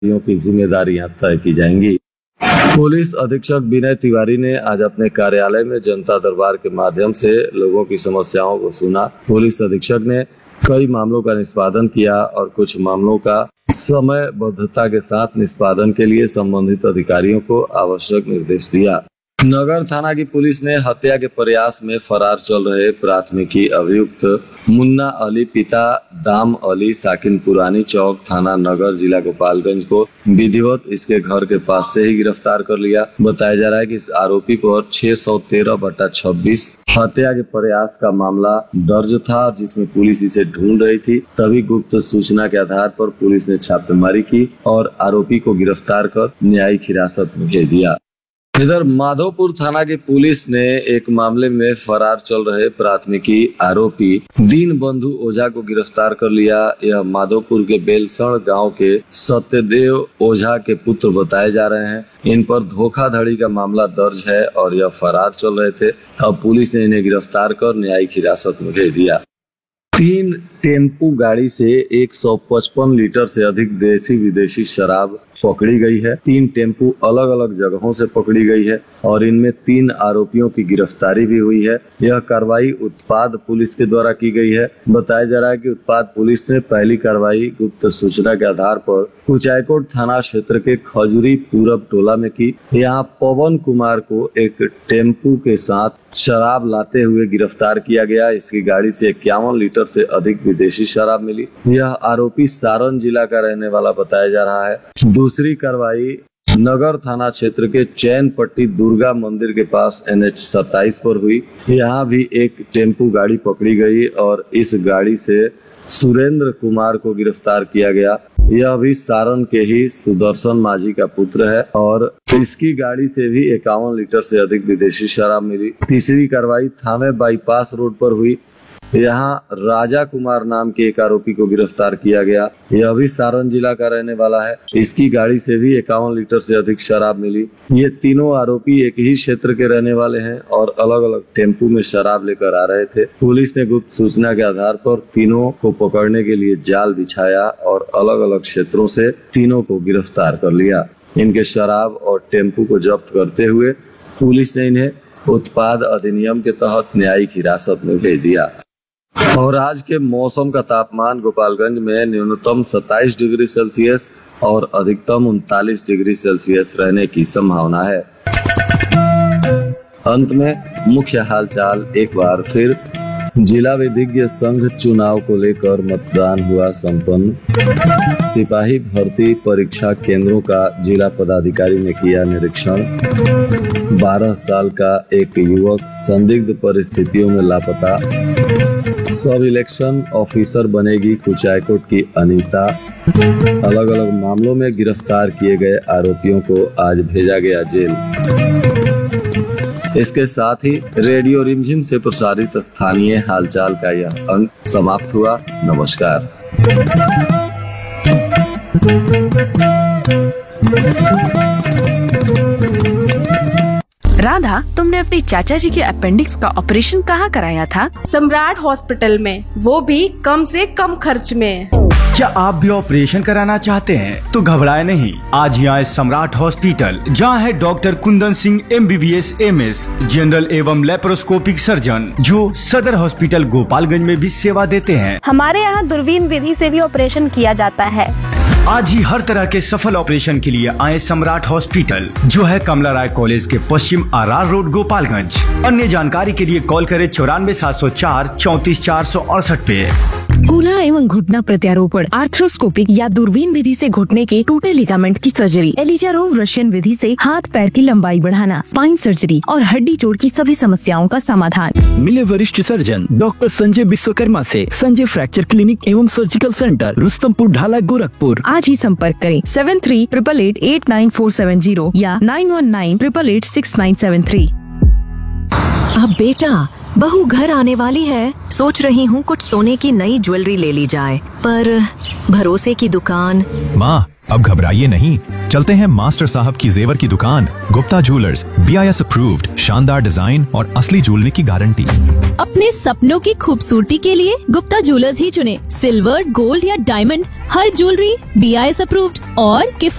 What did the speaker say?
की जिम्मेदारियां तय की जाएंगी। पुलिस अधीक्षक विनय तिवारी ने आज अपने कार्यालय में जनता दरबार के माध्यम से लोगों की समस्याओं को सुना। पुलिस अधीक्षक ने कई मामलों का निष्पादन किया और कुछ मामलों का समयबद्धता के साथ निष्पादन के लिए संबंधित अधिकारियों को आवश्यक निर्देश दिया। नगर थाना की पुलिस ने हत्या के प्रयास में फरार चल रहे प्राथमिकी अभियुक्त मुन्ना अली पिता दाम अली साकिन पुरानी चौक थाना नगर जिला गोपालगंज को विधिवत इसके घर के पास से ही गिरफ्तार कर लिया। बताया जा रहा है कि इस आरोपी पर 613/26 हत्या के प्रयास का मामला दर्ज था, जिसमें पुलिस इसे ढूंढ रही थी। तभी गुप्त सूचना के आधार पर पुलिस ने छापेमारी की और आरोपी को गिरफ्तार कर न्यायिक हिरासत में भेज दिया। इधर माधोपुर थाना की पुलिस ने एक मामले में फरार चल रहे प्राथमिकी आरोपी दीन बंधु ओझा को गिरफ्तार कर लिया। यह माधोपुर के बेलसण गांव के सत्यदेव ओझा के पुत्र बताए जा रहे हैं। इन पर धोखाधड़ी का मामला दर्ज है और यह फरार चल रहे थे। अब पुलिस ने इन्हें गिरफ्तार कर न्यायिक हिरासत में भेज दिया। 3 टेम्पू गाड़ी से 155 लीटर से अधिक देसी विदेशी शराब पकड़ी गई है। 3 टेम्पू अलग अलग जगहों से पकड़ी गई है और इनमें 3 आरोपियों की गिरफ्तारी भी हुई है। यह कार्रवाई उत्पाद पुलिस के द्वारा की गई है। बताया जा रहा है कि उत्पाद पुलिस ने पहली कार्रवाई गुप्त सूचना के आधार पर कुचायकोट थाना क्षेत्र के खजूरी पूरब टोला में की। यहाँ पवन कुमार को एक टेम्पू के साथ शराब लाते हुए गिरफ्तार किया गया। इसकी गाड़ी से 51 लीटर से अधिक विदेशी शराब मिली। यह आरोपी सारण जिला का रहने वाला बताया जा रहा है। दूसरी कार्रवाई नगर थाना क्षेत्र के चैन पट्टी दुर्गा मंदिर के पास NH 27 पर हुई। यहाँ भी एक टेम्पू गाड़ी पकड़ी गई और इस गाड़ी से सुरेंद्र कुमार को गिरफ्तार किया गया। यह भी सारण के ही सुदर्शन माझी का पुत्र है और इसकी गाड़ी से भी 51 लीटर से अधिक विदेशी शराब मिली। तीसरी कार्रवाई थाने बाईपास रोड पर हुई। यहाँ राजा कुमार नाम के एक आरोपी को गिरफ्तार किया गया। यह भी सारण जिला का रहने वाला है। इसकी गाड़ी से भी 51 लीटर से अधिक शराब मिली। ये तीनों आरोपी एक ही क्षेत्र के रहने वाले हैं और अलग अलग टेम्पू में शराब लेकर आ रहे थे। पुलिस ने गुप्त सूचना के आधार पर तीनों को पकड़ने के लिए जाल बिछाया और अलग अलग क्षेत्रों से तीनों को गिरफ्तार कर लिया। इनके शराब और टेम्पू को जब्त करते हुए पुलिस ने इन्हें उत्पाद अधिनियम के तहत न्यायिक हिरासत में भेज दिया। और आज के मौसम का तापमान गोपालगंज में न्यूनतम 27 डिग्री सेल्सियस और अधिकतम 39 डिग्री सेल्सियस रहने की संभावना है। अंत में मुख्य हालचाल एक बार फिर। जिला विधिज्ञ संघ चुनाव को लेकर मतदान हुआ संपन्न। सिपाही भर्ती परीक्षा केंद्रों का जिला पदाधिकारी ने किया निरीक्षण। 12 साल का एक युवक संदिग्ध परिस्थितियों में लापता। सब इलेक्शन ऑफिसर बनेगी कुचायकोट की अनीता। अलग अलग मामलों में गिरफ्तार किए गए आरोपियों को आज भेजा गया जेल। इसके साथ ही रेडियो रिमझिम से प्रसारित स्थानीय हालचाल का यह अंक समाप्त हुआ। नमस्कार। राधा, तुमने अपने चाचा जी के अपेंडिक्स का ऑपरेशन कहाँ कराया था? सम्राट हॉस्पिटल में, वो भी कम से कम खर्च में। क्या आप भी ऑपरेशन कराना चाहते हैं तो घबराए नहीं, आज ही आए सम्राट हॉस्पिटल, जहां है doctor Kundan Singh MBBS MS general एवं लेप्रोस्कोपिक सर्जन, जो सदर हॉस्पिटल गोपालगंज में भी सेवा देते हैं। हमारे यहाँ दूरबीन विधि से भी ऑपरेशन किया जाता है। आज ही हर तरह के सफल ऑपरेशन के लिए आए सम्राट हॉस्पिटल, जो है कमला राय कॉलेज के पश्चिम RR रोड गोपालगंज। अन्य जानकारी के लिए कॉल करें 94 704 34 468 पे। कूल्हा एवं घुटना प्रत्यारोपण, आर्थ्रोस्कोपिक या दूरबीन विधि से घुटने के टूटे लिगामेंट की सर्जरी, एलिजारोव रशियन विधि से हाथ पैर की लंबाई बढ़ाना, स्पाइन सर्जरी और हड्डी जोड़ की सभी समस्याओं का समाधान। मिले वरिष्ठ सर्जन डॉक्टर संजय विश्वकर्मा से संजय फ्रैक्चर क्लिनिक एवं सर्जिकल सेंटर, रुस्तमपुर ढाला, गोरखपुर। आज ही संपर्क करें 7388889470 या 9198886973। अब बेटा, बहू घर आने वाली है, सोच रही हूँ कुछ सोने की नई ज्वेलरी ले ली जाए, पर भरोसे की दुकान। माँ, अब घबराइए नहीं, चलते हैं मास्टर साहब की जेवर की दुकान गुप्ता ज्वेलर्स। BIS अप्रूव्ड, शानदार डिजाइन और असली ज्वेलरी की गारंटी। अपने सपनों की खूबसूरती के लिए गुप्ता ज्वेलर्स ही चुने। सिल्वर, गोल्ड या डायमंड, हर ज्वेलरी BIS अप्रूव्ड और